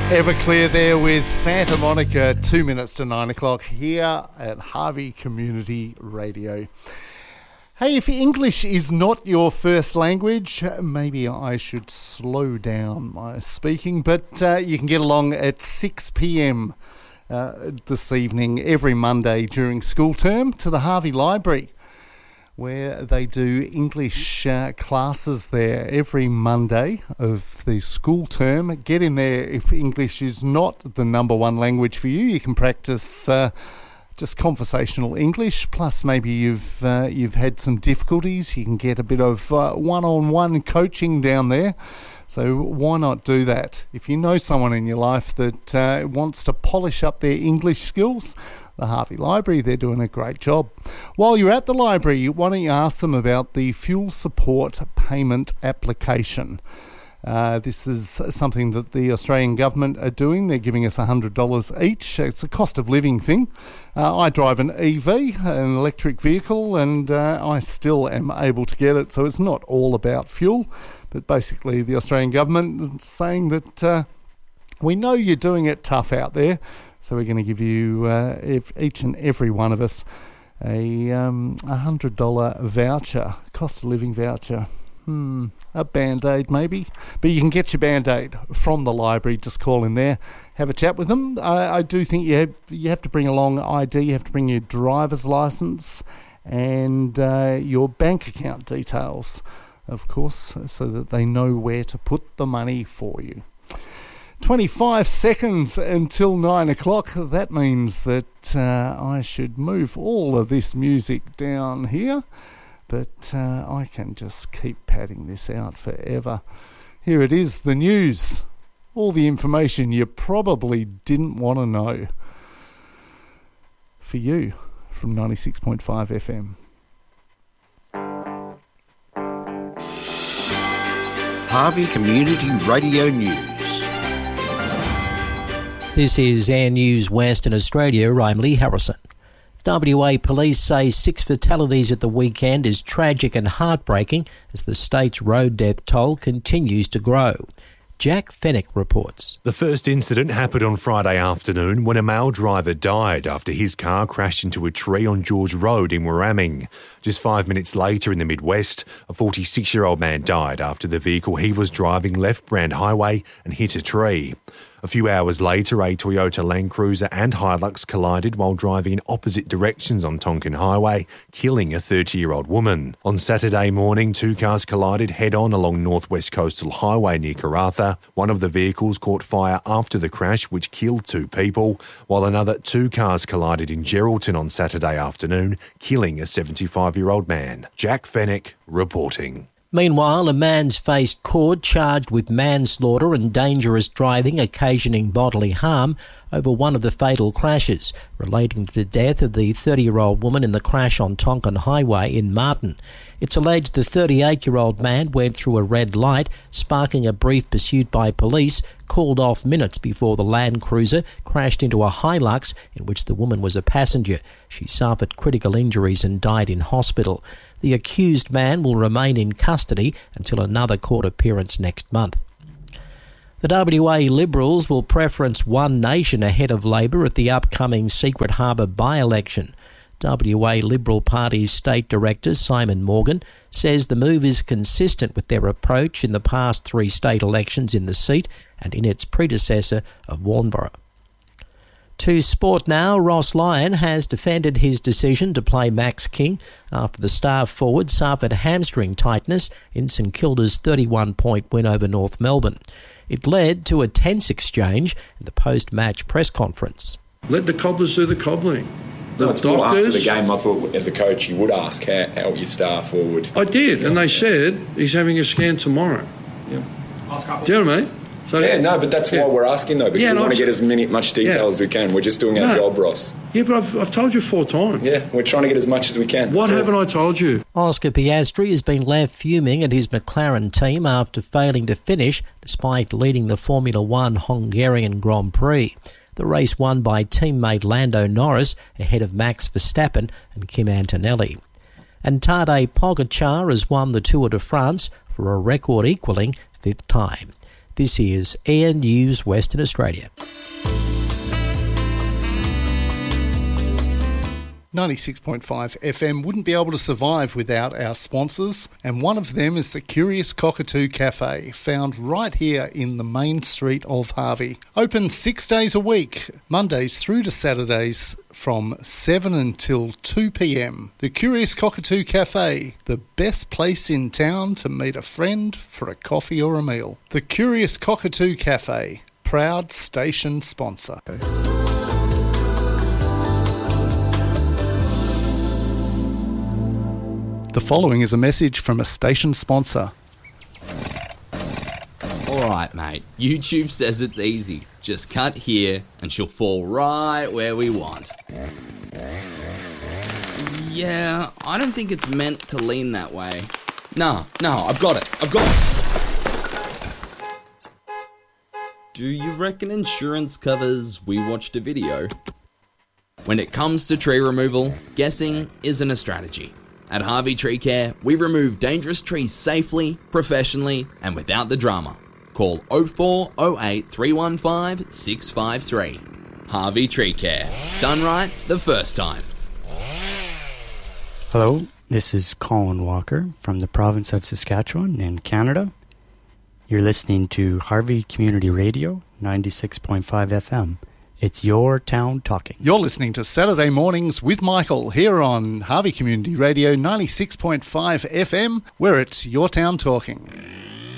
Everclear there with Santa Monica, 2 minutes to 9 o'clock here at Harvey Community Radio. Hey, if English is not your first language, maybe I should slow down my speaking, but you can get along at 6 p.m. This evening, every Monday during school term, to the Harvey Library, where they do English classes there every Monday of the school term. Get in there if English is not the number one language for you. You can practice just conversational English, plus maybe you've had some difficulties. You can get a bit of one-on-one coaching down there. So why not do that? If you know someone in your life that wants to polish up their English skills, the Harvey Library, they're doing a great job. While you're at the library, why don't you ask them about the fuel support payment application? This is something that the Australian government are doing. They're giving us $100 each. It's a cost of living thing. I drive an EV, an electric vehicle, and I still am able to get it. So it's not all about fuel, but basically the Australian government is saying that we know you're doing it tough out there. So we're going to give you, each and every one of us, a $100 voucher, cost of living voucher. A Band-Aid maybe. But you can get your Band-Aid from the library. Just call in there, have a chat with them. I do think you have to bring along ID, you have to bring your driver's licence and your bank account details, of course, so that they know where to put the money for you. 25 seconds until 9 o'clock. That means that I should move all of this music down here, but I can just keep padding this out forever. Here it is, the news. All the information you probably didn't want to know. For you, from 96.5 FM. Harvey Community Radio News. This is Air News Western Australia. I'm Lee Harrison. WA Police say 6 fatalities at the weekend is tragic and heartbreaking as the state's road death toll continues to grow. Jack Fennick reports. The first incident happened on Friday afternoon when a male driver died after his car crashed into a tree on George Road in Warraming. Just 5 minutes later in the Midwest, a 46-year-old man died after the vehicle he was driving left Brand Highway and hit a tree. A few hours later, a Toyota Land Cruiser and Hilux collided while driving in opposite directions on Tonkin Highway, killing a 30-year-old woman. On Saturday morning, 2 cars collided head-on along Northwest Coastal Highway near Karratha. One of the vehicles caught fire after the crash, which killed 2 people, while another 2 cars collided in Geraldton on Saturday afternoon, killing a 75-year-old man. Jack Fennick reporting. Meanwhile, a man's faced court charged with manslaughter and dangerous driving occasioning bodily harm over one of the fatal crashes relating to the death of the 30-year-old woman in the crash on Tonkin Highway in Martin. It's alleged the 38-year-old man went through a red light, sparking a brief pursuit by police, called off minutes before the Land Cruiser crashed into a Hilux in which the woman was a passenger. She suffered critical injuries and died in hospital. The accused man will remain in custody until another court appearance next month. The WA Liberals will preference One Nation ahead of Labor at the upcoming Secret Harbour by-election. WA Liberal Party's State Director Simon Morgan says the move is consistent with their approach in the past 3 state elections in the seat and in its predecessor of Warnborough. To sport now, Ross Lyon has defended his decision to play Max King after the star forward suffered hamstring tightness in St Kilda's 31-point win over North Melbourne. It led to a tense exchange at the post-match press conference. Let the cobblers do the cobbling. It's more after the game, I thought as a coach you would ask how your star forward. I did, and they said he's having a scan tomorrow. Yeah. Do you know what I mean? So, but that's why we're asking though, because we want to get as much detail as we can. We're just doing our job, Ross. Yeah, but I've told you 4 times. Yeah, we're trying to get as much as we can. What haven't I told you? Oscar Piastri has been left fuming at his McLaren team after failing to finish despite leading the Formula One Hungarian Grand Prix. The race won by teammate Lando Norris ahead of Max Verstappen and Kim Antonelli. And Tadej Pogačar has won the Tour de France for a record-equalling 5th time. This is Air News Western Australia. 96.5 FM wouldn't be able to survive without our sponsors, and one of them is the Curious Cockatoo Cafe, found right here in the main street of Harvey. Open 6 days a week, Mondays through to Saturdays from 7 until 2 p.m. The Curious Cockatoo Cafe, the best place in town to meet a friend for a coffee or a meal. The Curious Cockatoo Cafe, proud station sponsor. The following is a message from a station sponsor. Alright mate, YouTube says it's easy. Just cut here and she'll fall right where we want. Yeah, I don't think it's meant to lean that way. No, I've got it. Do you reckon insurance covers we watched a video? When it comes to tree removal, guessing isn't a strategy. At Harvey Tree Care, we remove dangerous trees safely, professionally, and without the drama. Call 0408 315 653. Harvey Tree Care. Done right the first time. Hello, this is Colin Walker from the province of Saskatchewan in Canada. You're listening to Harvey Community Radio, 96.5 FM. It's your town talking. You're listening to Saturday Mornings with Michael here on Harvey Community Radio 96.5 FM, where it's your town talking.